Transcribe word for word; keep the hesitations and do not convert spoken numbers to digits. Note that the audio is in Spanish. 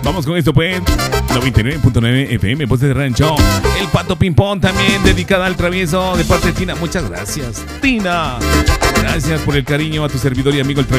Vamos con esto, pues. noventa y nueve punto nueve F M, Voces de Rancho. El Pato Pimpón también, dedicada al travieso de parte de Tina. Muchas gracias, Tina. Gracias por el cariño a tu servidor y amigo el travieso.